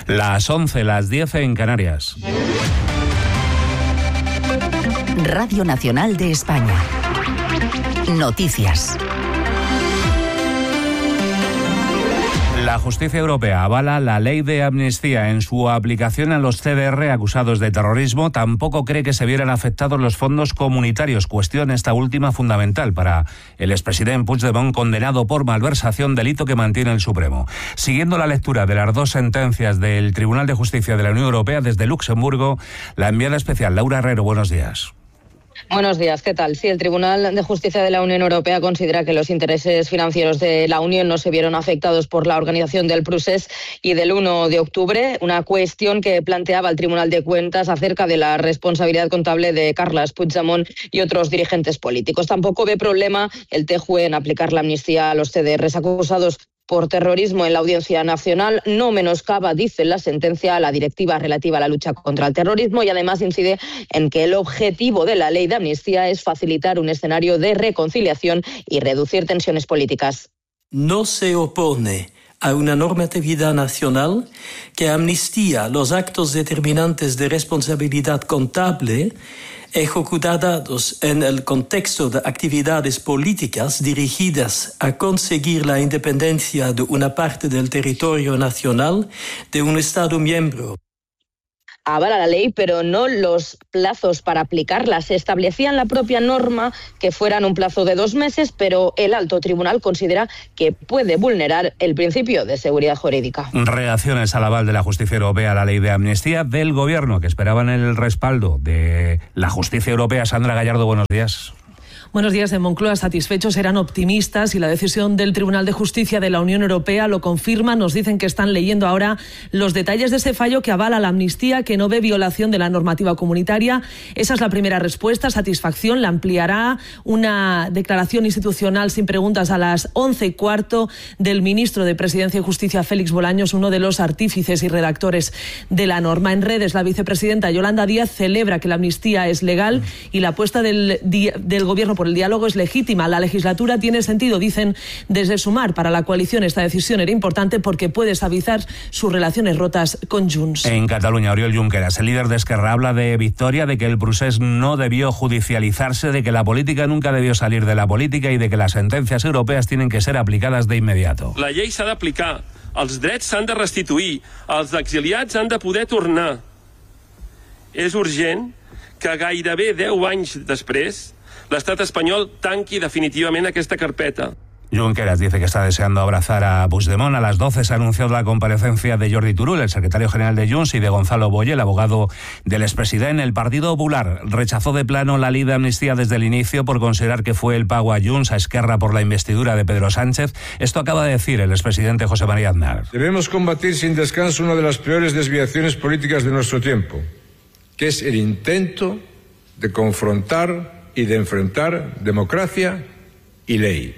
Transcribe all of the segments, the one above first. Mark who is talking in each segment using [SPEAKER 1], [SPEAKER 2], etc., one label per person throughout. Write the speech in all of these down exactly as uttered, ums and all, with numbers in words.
[SPEAKER 1] Las once, las diez en Canarias.
[SPEAKER 2] Radio Nacional de España. Noticias.
[SPEAKER 1] La justicia europea avala la ley de amnistía. En su aplicación a los C D R acusados de terrorismo, tampoco cree que se vieran afectados los fondos comunitarios, cuestión esta última fundamental para el expresidente Puigdemont, condenado por malversación, delito que mantiene el Supremo. Siguiendo la lectura de las dos sentencias del Tribunal de Justicia de la Unión Europea desde Luxemburgo, la enviada especial Laura Herrero, buenos días.
[SPEAKER 3] Buenos días, ¿qué tal? Sí, el Tribunal de Justicia de la Unión Europea considera que los intereses financieros de la Unión no se vieron afectados por la organización del Procés y del uno de octubre, una cuestión que planteaba el Tribunal de Cuentas acerca de la responsabilidad contable de Carles Puigdemont y otros dirigentes políticos. Tampoco ve problema el T J U E en aplicar la amnistía a los C D R acusados por terrorismo en la Audiencia Nacional. No menoscaba, dice la sentencia, la directiva relativa a la lucha contra el terrorismo y además incide en que el objetivo de la ley de amnistía es facilitar un escenario de reconciliación y reducir tensiones políticas.
[SPEAKER 4] No se opone a una normatividad nacional que amnistía los actos determinantes de responsabilidad contable ejecutados en el contexto de actividades políticas dirigidas a conseguir la independencia de una parte del territorio nacional de un Estado miembro.
[SPEAKER 3] Avala la ley, pero no los plazos para aplicarla. Se establecía en la propia norma que fueran un plazo de dos meses, pero el alto tribunal considera que puede vulnerar el principio de seguridad jurídica.
[SPEAKER 1] Reacciones al aval de la justicia europea a la ley de amnistía del Gobierno, que esperaban el respaldo de la justicia europea. Sandra Gallardo, buenos días.
[SPEAKER 5] Buenos días. En Moncloa, satisfechos, eran optimistas y la decisión del Tribunal de Justicia de la Unión Europea lo confirma. Nos dicen que están leyendo ahora los detalles de ese fallo que avala la amnistía, que no ve violación de la normativa comunitaria. Esa es la primera respuesta, satisfacción. La ampliará una declaración institucional sin preguntas a las once y cuarto del ministro de Presidencia y Justicia, Félix Bolaños, uno de los artífices y redactores de la norma. En redes, la vicepresidenta Yolanda Díaz celebra que la amnistía es legal y la apuesta del, del Gobierno por el diálogo es legítima. La legislatura tiene sentido, dicen desde Sumar. Para la coalición esta decisión era importante porque puede estabilizar sus relaciones rotas con Junts.
[SPEAKER 1] En Cataluña, Oriol Junqueras, el líder de Esquerra, habla de victoria, de que el procés no debió judicializarse, de que la política nunca debió salir de la política y de que las sentencias europeas tienen que ser aplicadas de inmediato.
[SPEAKER 6] La llei s'ha d'aplicar, els drets s'han de restituir, els exiliats han de poder tornar. És urgent que gairebé deu anys després l'estat espanyol tanqui definitivament aquesta carpeta.
[SPEAKER 1] Junqueras dice que está deseando abrazar a Puigdemont. A las doce se ha anunciado la comparecencia de Jordi Turull, el secretario general de Junts, y de Gonzalo Boye, el abogado del expresidente. El Partido Popular rechazó de plano la ley de amnistía desde el inicio por considerar que fue el pago a Junts, a Esquerra, por la investidura de Pedro Sánchez. Esto acaba de decir el expresidente José María Aznar.
[SPEAKER 7] Debemos combatir sin descanso una de las peores desviaciones políticas de nuestro tiempo, que es el intento de confrontar y de enfrentar democracia y ley.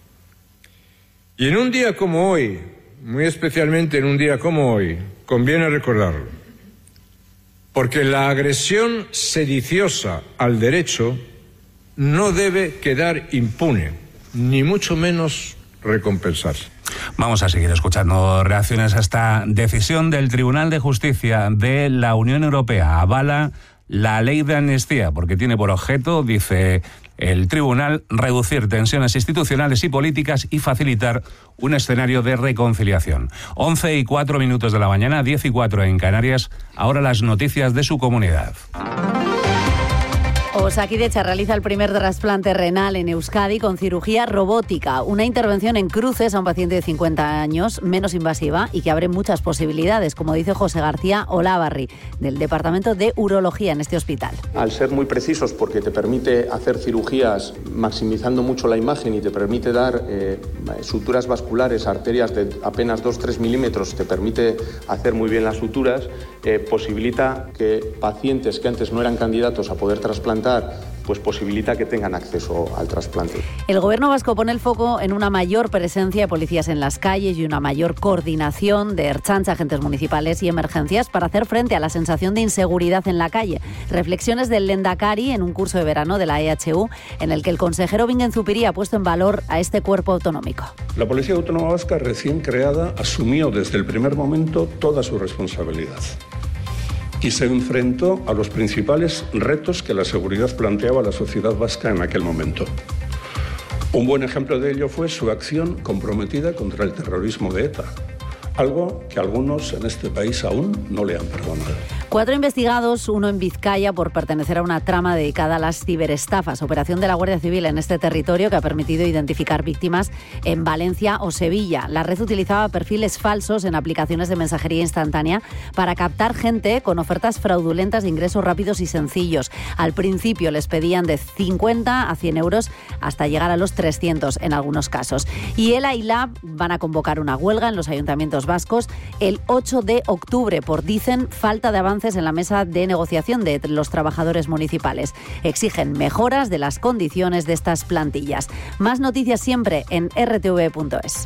[SPEAKER 7] Y en un día como hoy, muy especialmente en un día como hoy, conviene recordarlo, porque la agresión sediciosa al derecho no debe quedar impune, ni mucho menos recompensarse.
[SPEAKER 1] Vamos a seguir escuchando reacciones a esta decisión del Tribunal de Justicia de la Unión Europea. Avala la ley de amnistía porque tiene por objeto, dice el tribunal, reducir tensiones institucionales y políticas y facilitar un escenario de reconciliación. once y cuatro minutos de la mañana, diez y cuatro en Canarias. Ahora las noticias de su comunidad.
[SPEAKER 8] Osakidetza realiza el primer trasplante renal en Euskadi con cirugía robótica, una intervención en cruces a un paciente de cincuenta años, menos invasiva y que abre muchas posibilidades, como dice José García Olavarri, del Departamento de Urología en este hospital.
[SPEAKER 9] Al ser muy precisos, porque te permite hacer cirugías maximizando mucho la imagen y te permite dar eh, suturas vasculares, arterias de apenas dos a tres milímetros, te permite hacer muy bien las suturas, eh, posibilita que pacientes que antes no eran candidatos a poder trasplantar trasplantar, pues posibilita que tengan acceso al trasplante.
[SPEAKER 8] El Gobierno vasco pone el foco en una mayor presencia de policías en las calles y una mayor coordinación de Ertzaintza, agentes municipales y emergencias para hacer frente a la sensación de inseguridad en la calle. Reflexiones del Lehendakari en un curso de verano de la E H U en el que el consejero Bingen Zupiria ha puesto en valor a este cuerpo autonómico.
[SPEAKER 10] La Policía Autónoma Vasca, recién creada, asumió desde el primer momento toda su responsabilidad y se enfrentó a los principales retos que la seguridad planteaba a la sociedad vasca en aquel momento. Un buen ejemplo de ello fue su acción comprometida contra el terrorismo de ETA, algo que algunos en este país aún no le han perdonado.
[SPEAKER 8] Cuatro investigados, uno en Vizcaya por pertenecer a una trama dedicada a las ciberestafas, operación de la Guardia Civil en este territorio que ha permitido identificar víctimas en Valencia o Sevilla. La red utilizaba perfiles falsos en aplicaciones de mensajería instantánea para captar gente con ofertas fraudulentas de ingresos rápidos y sencillos. Al principio les pedían de cincuenta a cien euros hasta llegar a los trescientos en algunos casos. Y el AILAB van a convocar una huelga en los ayuntamientos vascos el ocho de octubre por, dicen, falta de avances en la mesa de negociación de los trabajadores municipales. Exigen mejoras de las condiciones de estas plantillas. Más noticias siempre en r t v punto es.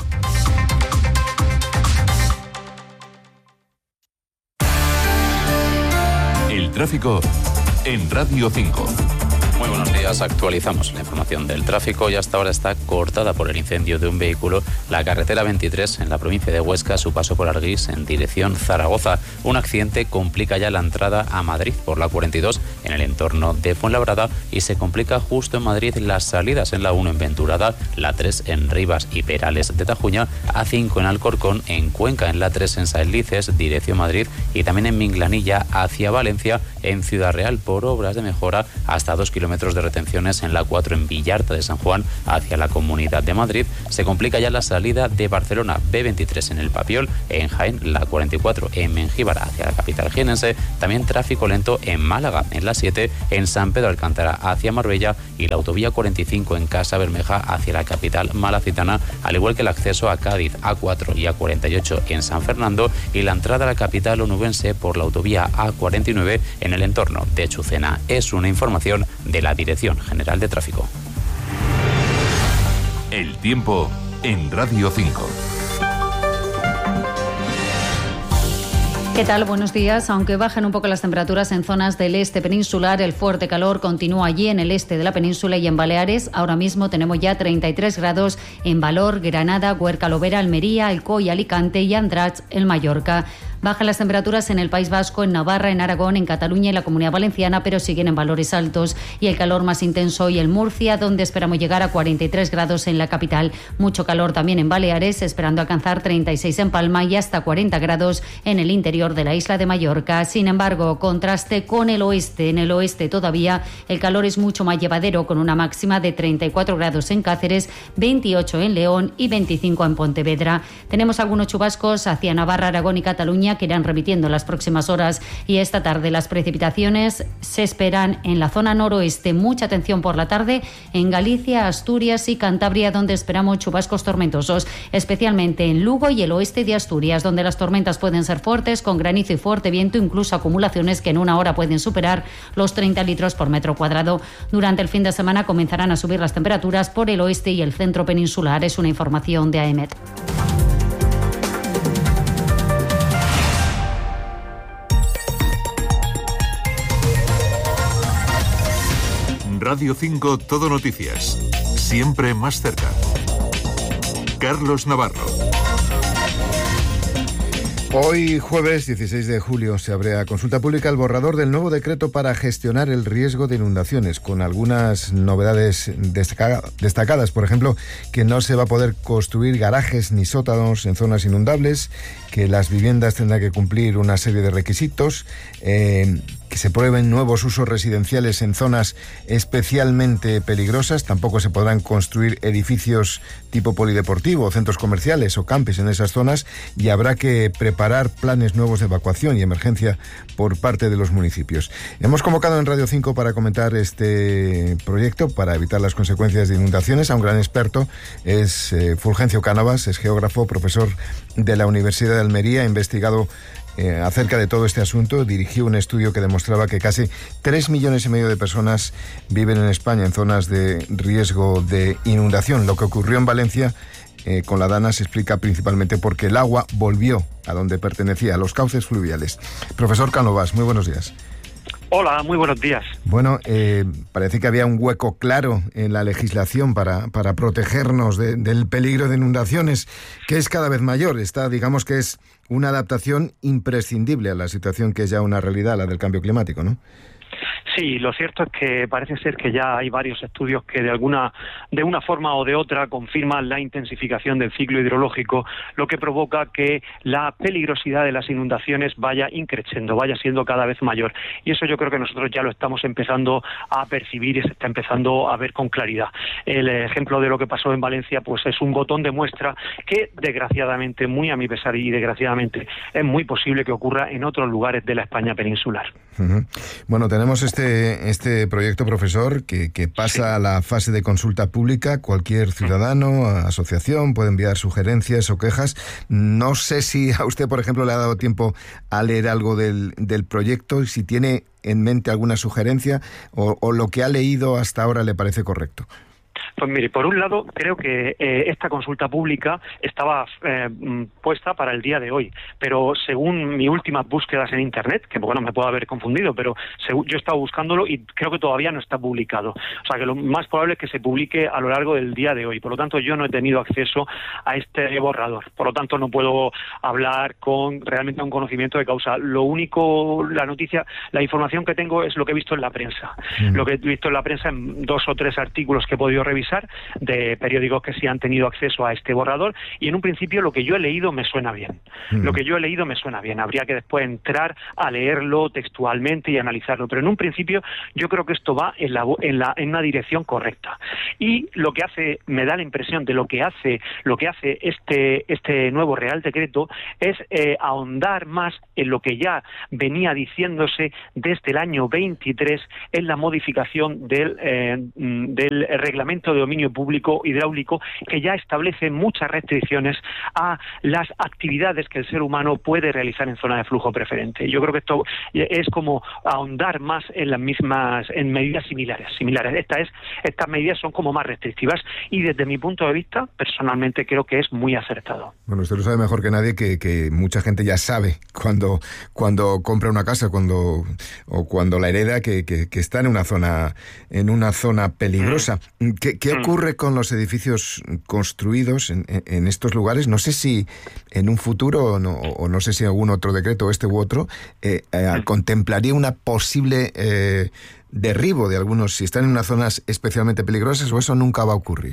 [SPEAKER 11] El tráfico en Radio cinco.
[SPEAKER 12] Muy buenos días, actualizamos la información del tráfico y hasta ahora está cortada por el incendio de un vehículo la carretera veintitrés en la provincia de Huesca, su paso por Arguís en dirección Zaragoza. Un accidente complica ya la entrada a Madrid por la cuarenta y dos en el entorno de Fuenlabrada y se complica justo en Madrid las salidas en la uno en Venturada, la tres en Rivas y Perales de Tajuña, A cinco en Alcorcón, en Cuenca en la tres en Saelices, dirección Madrid y también en Minglanilla hacia Valencia en Ciudad Real por obras de mejora hasta dos kilómetros de retenciones en la cuatro en Villarta de San Juan hacia la Comunidad de Madrid. Se complica ya la salida de Barcelona, B veintitrés en el Papiol, en Jaén, la cuarenta y cuatro en Mengíbar hacia la capital jienense, también tráfico lento en Málaga, en la siete, en San Pedro Alcántara hacia Marbella y la autovía cuarenta y cinco en Casa Bermeja hacia la capital malacitana, al igual que el acceso a Cádiz, A cuatro y A cuarenta y ocho en San Fernando y la entrada a la capital onubense por la autovía A cuarenta y nueve en el entorno de Chucena. Es una información de la Dirección General de Tráfico.
[SPEAKER 11] El tiempo en Radio cinco.
[SPEAKER 13] ¿Qué tal? Buenos días. Aunque bajan un poco las temperaturas en zonas del este peninsular, el fuerte calor continúa allí en el este de la península y en Baleares. Ahora mismo tenemos ya treinta y tres grados en Valor, Granada, Huerca, Lovera, Almería, Alcoy, Alicante y Andratx, en Mallorca. Bajan las temperaturas en el País Vasco, en Navarra, en Aragón, en Cataluña y la Comunidad Valenciana, pero siguen en valores altos. Y el calor más intenso hoy en Murcia, donde esperamos llegar a cuarenta y tres grados en la capital. Mucho calor también en Baleares, esperando alcanzar treinta y seis en Palma y hasta cuarenta grados en el interior de la isla de Mallorca. Sin embargo, contraste con el oeste. En el oeste todavía el calor es mucho más llevadero, con una máxima de treinta y cuatro grados en Cáceres, veintiocho en León y veinticinco en Pontevedra. Tenemos algunos chubascos hacia Navarra, Aragón y Cataluña que irán remitiendo en las próximas horas y esta tarde las precipitaciones se esperan en la zona noroeste. Mucha atención por la tarde en Galicia, Asturias y Cantabria, donde esperamos chubascos tormentosos, especialmente en Lugo y el oeste de Asturias, donde las tormentas pueden ser fuertes con granizo y fuerte viento, incluso acumulaciones que en una hora pueden superar los treinta litros por metro cuadrado. Durante el fin de semana comenzarán a subir las temperaturas por el oeste y el centro peninsular. Es una información de A E M E T.
[SPEAKER 11] Radio cinco Todo Noticias. Siempre más cerca. Carlos Navarro.
[SPEAKER 14] Hoy, jueves dieciséis de julio, se abre a consulta pública el borrador del nuevo decreto para gestionar el riesgo de inundaciones, con algunas novedades destaca- destacadas. Por ejemplo, que no se va a poder construir garajes ni sótanos en zonas inundables, que las viviendas tendrán que cumplir una serie de requisitos, eh, que se prueben nuevos usos residenciales en zonas especialmente peligrosas. Tampoco se podrán construir edificios tipo polideportivo, centros comerciales o campings en esas zonas, y habrá que preparar planes nuevos de evacuación y emergencia por parte de los municipios. Hemos convocado en Radio cinco para comentar este proyecto para evitar las consecuencias de inundaciones a un gran experto. Es eh, Fulgencio Cánovas, es geógrafo, profesor de la Universidad de Almería, ha investigado eh, acerca de todo este asunto. Dirigió un estudio que demostraba que casi tres millones y medio de personas viven en España en zonas de riesgo de inundación. Lo que ocurrió en Valencia eh, con la Dana se explica principalmente porque el agua volvió a donde pertenecía, a los cauces fluviales. Profesor Cánovas, muy buenos días.
[SPEAKER 15] Hola, muy buenos días.
[SPEAKER 14] Bueno, eh, parece que había un hueco claro en la legislación para, para protegernos de, del peligro de inundaciones, que es cada vez mayor. Está, digamos que es una adaptación imprescindible a la situación que es ya una realidad, la del cambio climático, ¿no?
[SPEAKER 15] Sí, lo cierto es que parece ser que ya hay varios estudios que de alguna de una forma o de otra confirman la intensificación del ciclo hidrológico, lo que provoca que la peligrosidad de las inundaciones vaya increciendo, vaya siendo cada vez mayor. Y eso yo creo que nosotros ya lo estamos empezando a percibir y se está empezando a ver con claridad. El ejemplo de lo que pasó en Valencia pues es un botón de muestra que desgraciadamente, muy a mi pesar y desgraciadamente, es muy posible que ocurra en otros lugares de la España peninsular.
[SPEAKER 14] Uh-huh. Bueno, tenemos este, este proyecto, profesor, que, que pasa sí. a la fase de consulta pública. Cualquier ciudadano, asociación, puede enviar sugerencias o quejas. No sé si a usted, por ejemplo, le ha dado tiempo a leer algo del, del proyecto y si tiene en mente alguna sugerencia o, o lo que ha leído hasta ahora le parece correcto.
[SPEAKER 15] Pues mire, por un lado, creo que eh, esta consulta pública estaba eh, puesta para el día de hoy, pero según mis últimas búsquedas en Internet, que bueno, me puedo haber confundido, pero según, yo he estado buscándolo y creo que todavía no está publicado. O sea, que lo más probable es que se publique a lo largo del día de hoy. Por lo tanto, yo no he tenido acceso a este borrador. Por lo tanto, no puedo hablar con realmente un conocimiento de causa. Lo único, la noticia, la información que tengo es lo que he visto en la prensa. Mm. Lo que he visto en la prensa en dos o tres artículos que he podido revisar de periódicos que sí han tenido acceso a este borrador, y en un principio lo que yo he leído me suena bien. Mm. Lo que yo he leído me suena bien. Habría que después entrar a leerlo textualmente y analizarlo, pero en un principio yo creo que esto va en, la, en, la, en una dirección correcta. Y lo que hace, me da la impresión de lo que hace, lo que hace este, este nuevo Real Decreto es eh, ahondar más en lo que ya venía diciéndose desde el año veintitrés en la modificación del, eh, del reglamento de dominio público hidráulico, que ya establece muchas restricciones a las actividades que el ser humano puede realizar en zona de flujo preferente. Yo creo que esto es como ahondar más en las mismas, en medidas similares. similares. Esta es, estas medidas son como más restrictivas y desde mi punto de vista, personalmente creo que es muy acertado.
[SPEAKER 14] Bueno, usted lo sabe mejor que nadie que, que mucha gente ya sabe cuando, cuando compra una casa cuando o cuando la hereda que, que, que está en una zona, en una zona peligrosa. Mm. ¿Qué, ¿Qué ocurre con los edificios construidos en, en estos lugares? No sé si en un futuro, no, o no sé si algún otro decreto, este u otro, eh, eh, contemplaría una posible eh, derribo de algunos, si están en unas zonas especialmente peligrosas, o eso nunca va a ocurrir.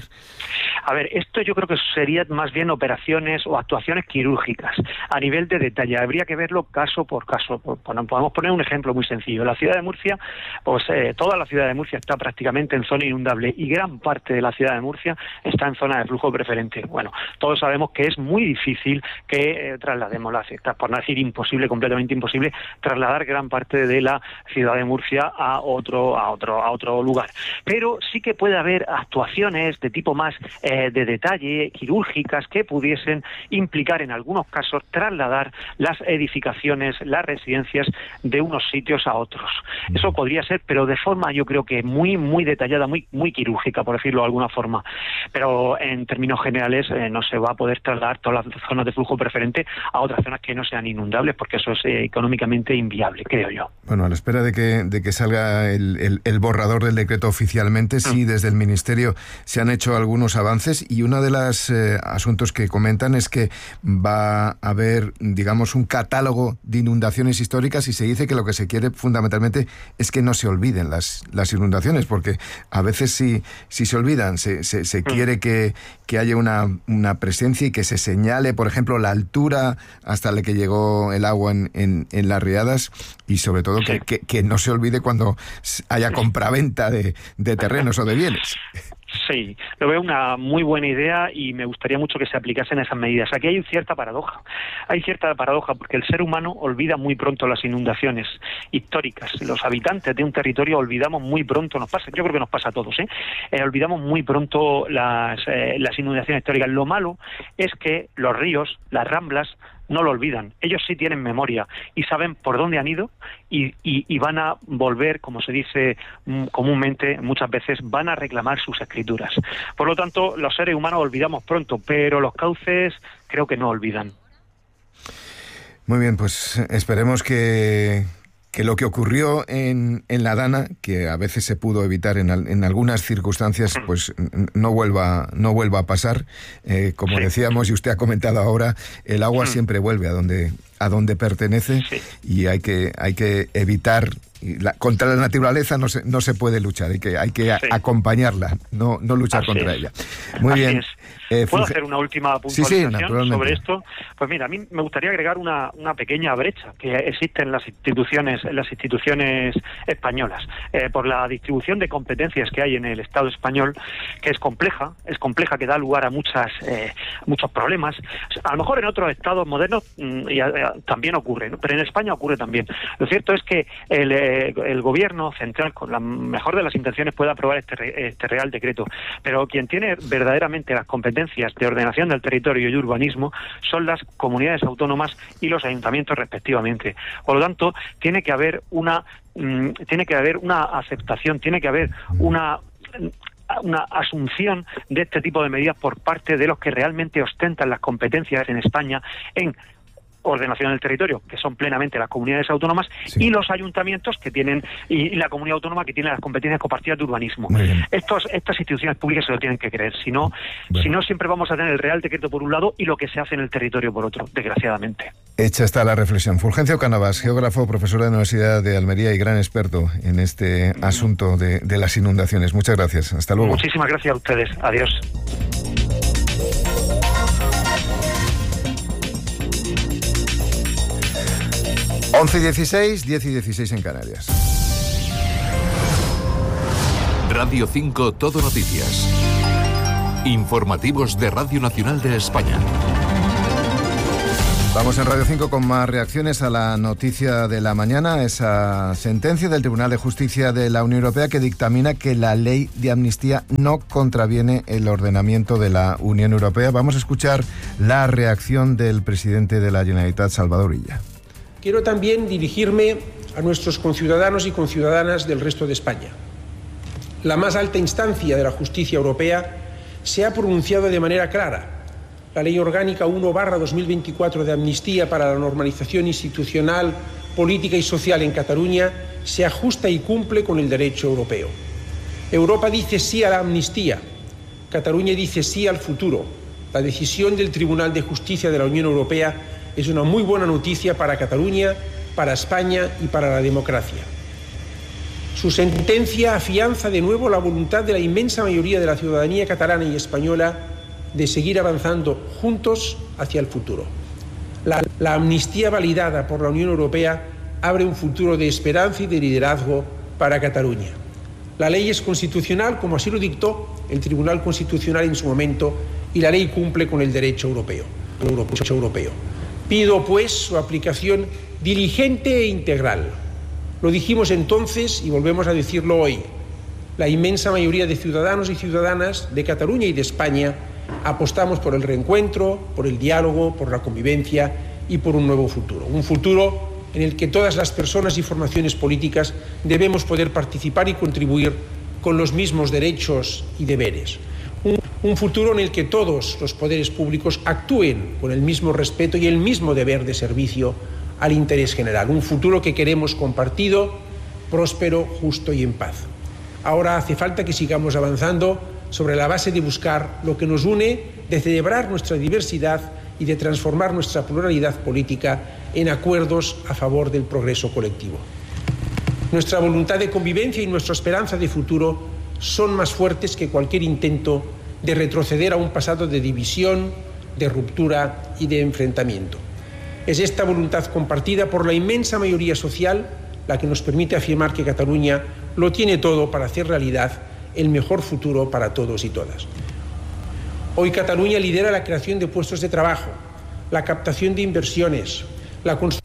[SPEAKER 15] A ver, esto yo creo que serían más bien operaciones o actuaciones quirúrgicas a nivel de detalle. Habría que verlo caso por caso. Podemos poner un ejemplo muy sencillo. La ciudad de Murcia, pues eh, toda la ciudad de Murcia está prácticamente en zona inundable y gran parte de la ciudad de Murcia está en zona de flujo preferente. Bueno, todos sabemos que es muy difícil que eh, traslademos las ciudad, por no decir imposible, completamente imposible, trasladar gran parte de la ciudad de Murcia a otro, a otro, a otro lugar. Pero sí que puede haber actuaciones de tipo más eh, de detalle, quirúrgicas, que pudiesen implicar en algunos casos trasladar las edificaciones, las residencias de unos sitios a otros. Eso podría ser, pero de forma yo creo que muy, muy detallada, muy, muy quirúrgica, por decirlo de alguna forma. Pero en términos generales eh, no se va a poder trasladar todas las zonas de flujo preferente a otras zonas que no sean inundables, porque eso es eh, económicamente inviable, creo yo.
[SPEAKER 14] Bueno, a la espera de que, de que salga el, el, el borrador del decreto oficialmente, sí, desde el Ministerio se han hecho algunos avances, y uno de los eh, asuntos que comentan es que va a haber, digamos, un catálogo de inundaciones históricas, y se dice que lo que se quiere fundamentalmente es que no se olviden las, las inundaciones, porque a veces si, si se olvidan, se, se, se quiere que, que haya una, una presencia y que se señale, por ejemplo, la altura hasta la que llegó el agua en, en, en las riadas, y sobre todo que, que, que no se olvide cuando haya compraventa de, de terrenos o de bienes.
[SPEAKER 15] Sí, lo veo una muy buena idea y me gustaría mucho que se aplicasen esas medidas. Aquí hay cierta paradoja, hay cierta paradoja porque el ser humano olvida muy pronto las inundaciones históricas. Los habitantes de un territorio olvidamos muy pronto, nos pasa, yo creo que nos pasa a todos, ¿eh? Eh, olvidamos muy pronto las, eh, las inundaciones históricas. Lo malo es que los ríos, las ramblas, no lo olvidan. Ellos sí tienen memoria y saben por dónde han ido y, y, y van a volver, como se dice comúnmente, muchas veces van a reclamar sus escrituras. Por lo tanto, los seres humanos olvidamos pronto, pero los cauces creo que no olvidan.
[SPEAKER 14] Muy bien, pues esperemos que... que lo que ocurrió en, en la Dana, que a veces se pudo evitar en, en algunas circunstancias, pues no vuelva, no vuelva a pasar. Eh, como sí. decíamos, y usted ha comentado ahora, el agua mm. siempre vuelve a donde, a donde pertenece, sí. y hay que, hay que evitar... La, contra la naturaleza no se, no se puede luchar, hay que, hay que a, sí. acompañarla, no, no luchar Así contra es. ella. Muy
[SPEAKER 15] Así
[SPEAKER 14] bien.
[SPEAKER 15] Es. Eh, ¿Puedo hacer una última puntualización
[SPEAKER 14] sí, sí,
[SPEAKER 15] sobre esto? Pues mira, a mí me gustaría agregar una, una pequeña brecha que existe en las instituciones, en las instituciones españolas, eh, por la distribución de competencias que hay en el Estado español, que es compleja, es compleja, que da lugar a muchas eh, muchos problemas. A lo mejor en otros estados modernos mm, y, eh, también ocurre, ¿no? Pero en España ocurre también. Lo cierto es que el, eh, el gobierno central, con la mejor de las intenciones, puede aprobar este, este Real Decreto, pero quien tiene verdaderamente las competencias de ordenación del territorio y urbanismo son las comunidades autónomas y los ayuntamientos respectivamente. Por lo tanto, tiene que haber una mmm, tiene que haber una aceptación, tiene que haber una una asunción de este tipo de medidas por parte de los que realmente ostentan las competencias en España en ordenación del territorio, que son plenamente las comunidades autónomas, sí. y los ayuntamientos que tienen, y la comunidad autónoma que tiene las competencias compartidas de urbanismo. Estos, estas instituciones públicas se lo tienen que creer, si no, bueno. si no siempre vamos a tener el Real Decreto por un lado y lo que se hace en el territorio por otro, desgraciadamente.
[SPEAKER 14] Hecha está la reflexión. Fulgencio Cánovas, geógrafo, profesor de la Universidad de Almería y gran experto en este mm. asunto de, de las inundaciones. Muchas gracias. Hasta luego.
[SPEAKER 15] Muchísimas gracias a ustedes. Adiós.
[SPEAKER 14] once y dieciséis, diez y dieciséis en Canarias.
[SPEAKER 11] Radio cinco Todo Noticias. Informativos de Radio Nacional de España.
[SPEAKER 14] Vamos en Radio cinco con más reacciones a la noticia de la mañana, esa sentencia del Tribunal de Justicia de la Unión Europea que dictamina que la ley de amnistía no contraviene el ordenamiento de la Unión Europea. Vamos a escuchar la reacción del presidente de la Generalitat, Salvador Illa.
[SPEAKER 16] Quiero también dirigirme a nuestros conciudadanos y conciudadanas del resto de España. La más alta instancia de la justicia europea se ha pronunciado de manera clara. La Ley Orgánica uno barra dos mil veinticuatro de amnistía para la normalización institucional, política y social en Cataluña se ajusta y cumple con el derecho europeo. Europa dice sí a la amnistía. Cataluña dice sí al futuro. La decisión del Tribunal de Justicia de la Unión Europea es una muy buena noticia para Cataluña, para España y para la democracia. Su sentencia afianza de nuevo la voluntad de la inmensa mayoría de la ciudadanía catalana y española de seguir avanzando juntos hacia el futuro. La, la amnistía validada por la Unión Europea abre un futuro de esperanza y de liderazgo para Cataluña. La ley es constitucional, como así lo dictó el Tribunal Constitucional en su momento, y la ley cumple con el derecho europeo. europeo. Pido, pues, su aplicación diligente e integral. Lo dijimos entonces y volvemos a decirlo hoy. La inmensa mayoría de ciudadanos y ciudadanas de Cataluña y de España apostamos por el reencuentro, por el diálogo, por la convivencia y por un nuevo futuro. Un futuro en el que todas las personas y formaciones políticas debemos poder participar y contribuir con los mismos derechos y deberes. Un, un futuro en el que todos los poderes públicos actúen con el mismo respeto y el mismo deber de servicio al interés general. Un futuro que queremos compartido, próspero, justo y en paz. Ahora hace falta que sigamos avanzando sobre la base de buscar lo que nos une, de celebrar nuestra diversidad y de transformar nuestra pluralidad política en acuerdos a favor del progreso colectivo. Nuestra voluntad de convivencia y nuestra esperanza de futuro son más fuertes que cualquier intento de retroceder a un pasado de división, de ruptura y de enfrentamiento. Es esta voluntad compartida por la inmensa mayoría social la que nos permite afirmar que Cataluña lo tiene todo para hacer realidad el mejor futuro para todos y todas. Hoy Cataluña lidera la creación de puestos de trabajo, la captación de inversiones, la construcción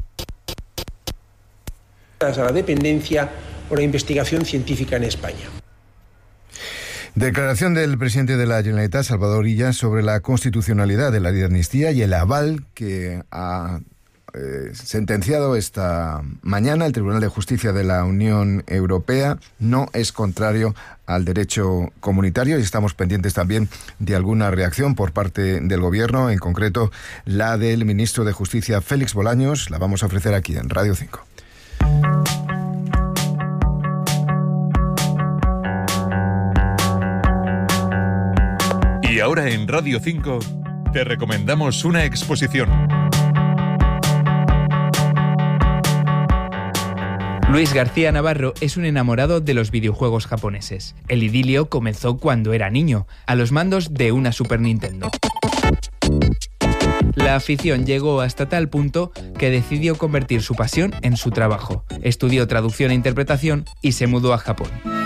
[SPEAKER 16] a la dependencia o la investigación científica en España.
[SPEAKER 14] Declaración del presidente de la Generalitat, Salvador Illa, sobre la constitucionalidad de la ley de amnistía y el aval que ha eh, sentenciado esta mañana el Tribunal de Justicia de la Unión Europea. No es contrario al derecho comunitario y estamos pendientes también de alguna reacción por parte del Gobierno, en concreto la del ministro de Justicia, Félix Bolaños. La vamos a ofrecer aquí en Radio cinco.
[SPEAKER 11] Y ahora en Radio cinco te recomendamos una exposición.
[SPEAKER 17] Luis García Navarro es un enamorado de los videojuegos japoneses. El idilio comenzó cuando era niño, a los mandos de una Super Nintendo. La afición llegó hasta tal punto que decidió convertir su pasión en su trabajo. Estudió traducción e interpretación y se mudó a Japón.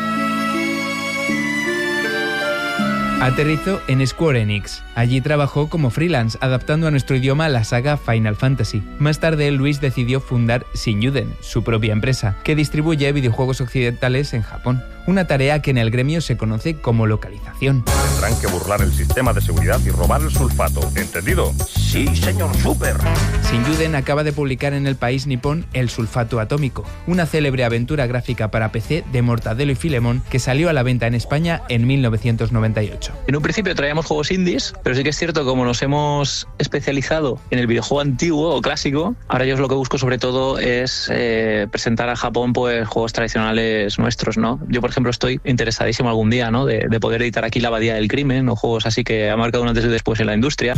[SPEAKER 17] Aterrizó en Square Enix. Allí trabajó como freelance, adaptando a nuestro idioma la saga Final Fantasy. Más tarde, Luis decidió fundar Shinyuden, su propia empresa, que distribuye videojuegos occidentales en Japón. Una tarea que en el gremio se conoce como localización.
[SPEAKER 18] Tendrán que burlar el sistema de seguridad y robar el sulfato. ¿Entendido? Sí, señor Super.
[SPEAKER 17] Shinyuden acaba de publicar en el país nipón El sulfato atómico, una célebre aventura gráfica para P C de Mortadelo y Filemón que salió a la venta en España en mil novecientos noventa y ocho.
[SPEAKER 19] En un principio traíamos juegos indies, pero sí que es cierto, como nos hemos especializado en el videojuego antiguo o clásico, ahora yo lo que busco sobre todo es eh, presentar a Japón pues juegos tradicionales nuestros, ¿no? Yo, por ejemplo, estoy interesadísimo algún día, ¿no? de, de poder editar aquí La Abadía del Crimen o juegos así que ha marcado un antes y después en la industria.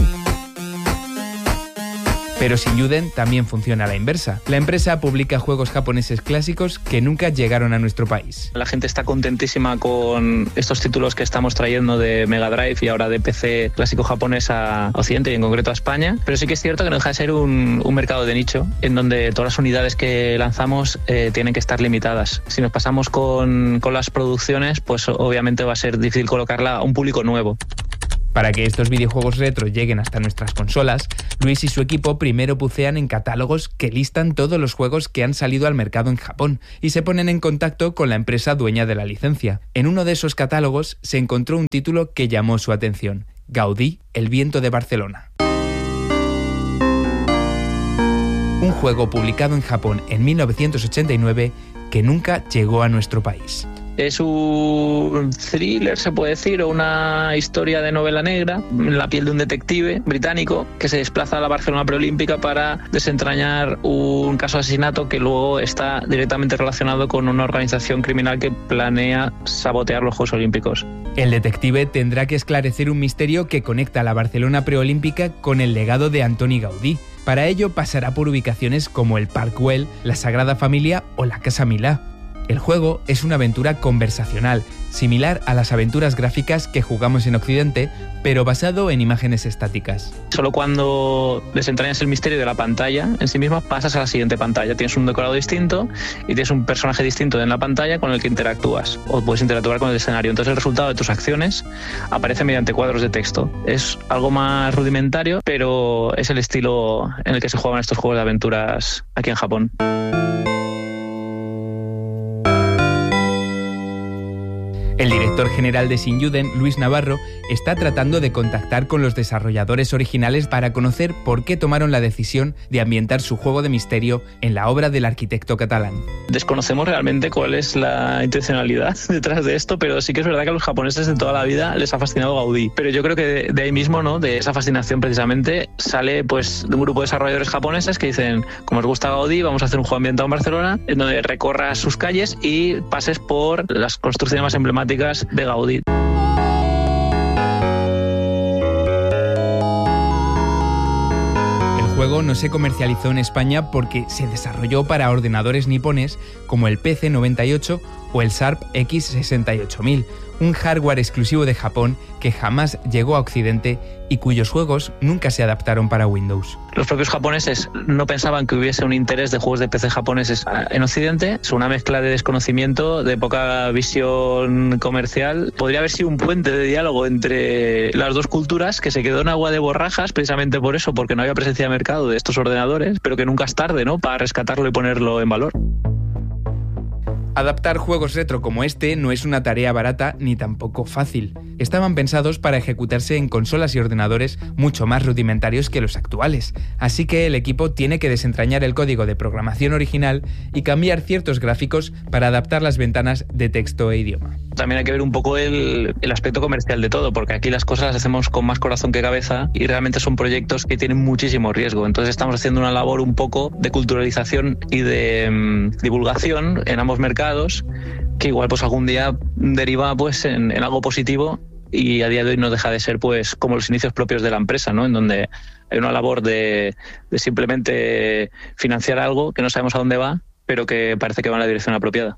[SPEAKER 17] Pero Shinyuden también funciona a la inversa. La empresa publica juegos japoneses clásicos que nunca llegaron a nuestro país.
[SPEAKER 19] La gente está contentísima con estos títulos que estamos trayendo de Mega Drive y ahora de P C clásico japonés a Occidente y en concreto a España. Pero sí que es cierto que no deja de ser un, un mercado de nicho en donde todas las unidades que lanzamos eh, tienen que estar limitadas. Si nos pasamos con, con las producciones, pues obviamente va a ser difícil colocarla a un público nuevo.
[SPEAKER 17] Para que estos videojuegos retro lleguen hasta nuestras consolas, Luis y su equipo primero bucean en catálogos que listan todos los juegos que han salido al mercado en Japón y se ponen en contacto con la empresa dueña de la licencia. En uno de esos catálogos se encontró un título que llamó su atención: Gaudí, El viento de Barcelona. Un juego publicado en Japón en mil novecientos ochenta y nueve que nunca llegó a nuestro país.
[SPEAKER 19] Es un thriller, se puede decir, o una historia de novela negra, en la piel de un detective británico que se desplaza a la Barcelona preolímpica para desentrañar un caso de asesinato que luego está directamente relacionado con una organización criminal que planea sabotear los Juegos Olímpicos.
[SPEAKER 17] El detective tendrá que esclarecer un misterio que conecta a la Barcelona preolímpica con el legado de Antoni Gaudí. Para ello pasará por ubicaciones como el Parc Güell, la Sagrada Familia o la Casa Milà. El juego es una aventura conversacional, similar a las aventuras gráficas que jugamos en Occidente, pero basado en imágenes estáticas.
[SPEAKER 19] Solo cuando desentrañas el misterio de la pantalla en sí misma pasas a la siguiente pantalla. Tienes un decorado distinto y tienes un personaje distinto en la pantalla con el que interactúas, o puedes interactuar con el escenario. Entonces el resultado de tus acciones aparece mediante cuadros de texto. Es algo más rudimentario, pero es el estilo en el que se juegan estos juegos de aventuras aquí en Japón.
[SPEAKER 17] El director general de Shinyuden, Luis Navarro, está tratando de contactar con los desarrolladores originales para conocer por qué tomaron la decisión de ambientar su juego de misterio en la obra del arquitecto catalán.
[SPEAKER 19] Desconocemos realmente cuál es la intencionalidad detrás de esto, pero sí que es verdad que a los japoneses de toda la vida les ha fascinado Gaudí. Pero yo creo que de, de ahí mismo, ¿no? De esa fascinación precisamente, sale pues de un grupo de desarrolladores japoneses que dicen, como os gusta Gaudí, vamos a hacer un juego ambientado en Barcelona, en donde recorras sus calles y pases por las construcciones más emblemáticas de Gaudí.
[SPEAKER 17] El juego no se comercializó en España porque se desarrolló para ordenadores nipones como el P C noventa y ocho o el Sharp X sesenta y ocho mil, un hardware exclusivo de Japón que jamás llegó a Occidente y cuyos juegos nunca se adaptaron para Windows.
[SPEAKER 19] Los propios japoneses no pensaban que hubiese un interés de juegos de P C japoneses en Occidente. Es una mezcla de desconocimiento, de poca visión comercial. Podría haber sido un puente de diálogo entre las dos culturas que se quedó en agua de borrajas precisamente por eso, porque no había presencia de mercado de estos ordenadores, pero que nunca es tarde, ¿no?, para rescatarlo y ponerlo en valor.
[SPEAKER 17] Adaptar juegos retro como este no es una tarea barata ni tampoco fácil. Estaban pensados para ejecutarse en consolas y ordenadores mucho más rudimentarios que los actuales, así que el equipo tiene que desentrañar el código de programación original y cambiar ciertos gráficos para adaptar las ventanas de texto e idioma.
[SPEAKER 19] También hay que ver un poco el, el aspecto comercial de todo, porque aquí las cosas las hacemos con más corazón que cabeza y realmente son proyectos que tienen muchísimo riesgo. Entonces estamos haciendo una labor un poco de culturalización y de um, divulgación en ambos mercados, que igual pues algún día deriva pues en, en algo positivo, y a día de hoy no deja de ser pues como los inicios propios de la empresa, ¿no? En donde hay una labor de, de simplemente financiar algo que no sabemos a dónde va, pero que parece que va en la dirección apropiada.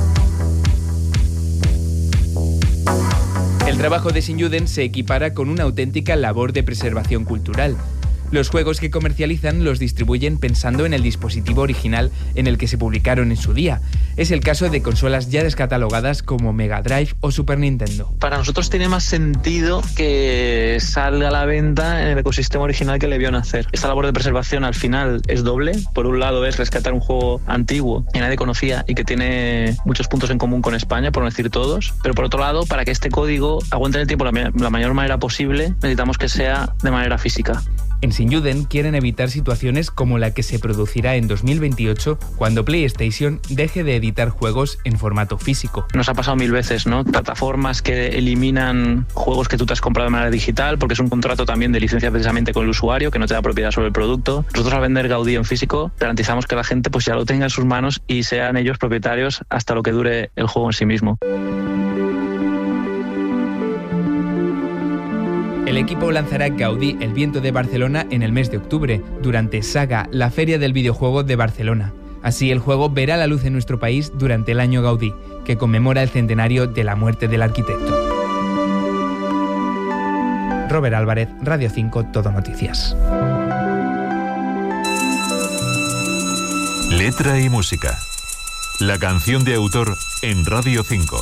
[SPEAKER 17] El trabajo de Sinyuden se equipara con una auténtica labor de preservación cultural. Los juegos que comercializan los distribuyen pensando en el dispositivo original en el que se publicaron en su día. Es el caso de consolas ya descatalogadas como Mega Drive o Super Nintendo.
[SPEAKER 19] Para nosotros tiene más sentido que salga a la venta en el ecosistema original que le vio nacer. Esta labor de preservación al final es doble. Por un lado es rescatar un juego antiguo que nadie conocía y que tiene muchos puntos en común con España, por no decir todos. Pero por otro lado, para que este código aguante en el tiempo la, la mayor manera posible, necesitamos que sea de manera física.
[SPEAKER 17] En Sinyuden quieren evitar situaciones como la que se producirá en dos mil veintiocho cuando PlayStation deje de editar juegos en formato físico.
[SPEAKER 19] Nos ha pasado mil veces, ¿no? Plataformas que eliminan juegos que tú te has comprado de manera digital porque es un contrato también de licencia precisamente con el usuario que no te da propiedad sobre el producto. Nosotros al vender Gaudí en físico garantizamos que la gente pues ya lo tenga en sus manos y sean ellos propietarios hasta lo que dure el juego en sí mismo.
[SPEAKER 17] El equipo lanzará Gaudí El Viento de Barcelona en el mes de octubre, durante Saga, la feria del videojuego de Barcelona. Así el juego verá la luz en nuestro país durante el año Gaudí, que conmemora el centenario de la muerte del arquitecto. Robert Álvarez, Radio cinco, Todo Noticias.
[SPEAKER 11] Letra y música. La canción de autor en Radio cinco.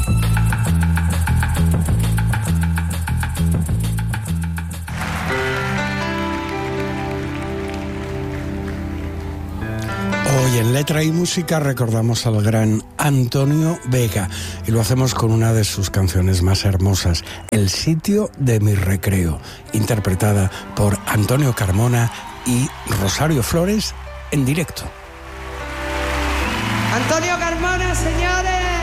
[SPEAKER 20] Hoy en Letra y Música recordamos al gran Antonio Vega y lo hacemos con una de sus canciones más hermosas, El sitio de mi recreo, interpretada por Antonio Carmona y Rosario Flores en directo.
[SPEAKER 21] Antonio Carmona, señores.